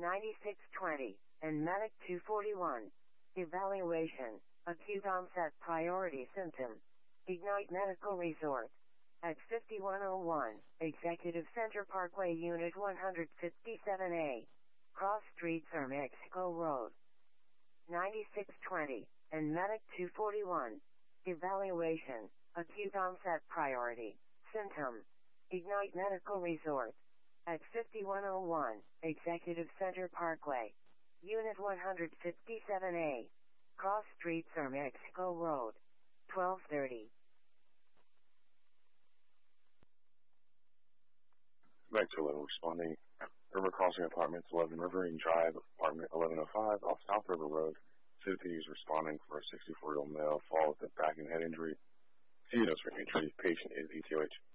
9620, and Medic 241. Evaluation, acute onset priority symptom. Ignite Medical Resort. At 5101, Executive Center Parkway, Unit 157A. Cross Street or Mexico Road. 9620, and Medic 241. Evaluation, acute onset priority symptom. Ignite Medical Resort. At 5101, Executive Center Parkway, Unit 157A. Cross Street or Mexico Road. 1230. Back to 11 responding. River Crossing Apartments, 11 Riverine Drive, Apartment 1105, off South River Road. City is responding for a 64-year-old male fall with a back and head injury. See notes for injury. Patient is ETOH.